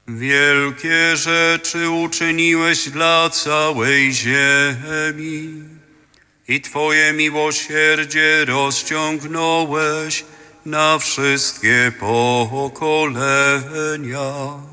Wielkie rzeczy uczyniłeś dla całej ziemi i Twoje miłosierdzie rozciągnąłeś na wszystkie pokolenia.